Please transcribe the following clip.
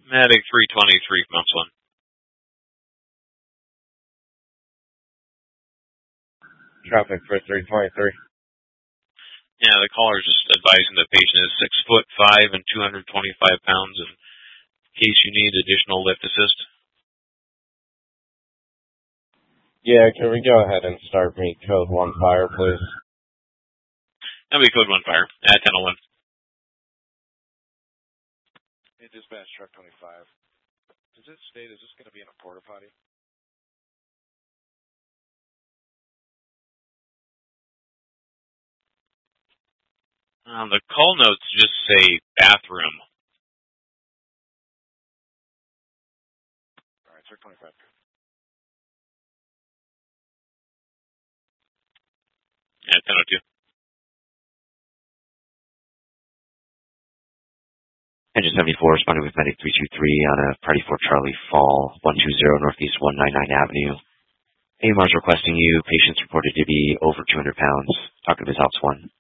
Medic 323 from Upsland. Traffic for 323. Yeah, the caller just advising the patient is 6'5" and 225 pounds in case you need additional lift assist. Yeah, can we go ahead and start me code 1 fire, please? That'll be code 1 fire at 10:01. Hey, dispatch truck 25. Does it state, is this going to be in a porta potty? The call notes just say bathroom. All right, truck 25. At 10:02. Engine 74 responding with Medic 323 on a Party 4 Charlie Fall, 120 Northeast 199 Avenue. AMR is requesting you. Patients reported to be over 200 pounds. Talk to Ms. Ops 1.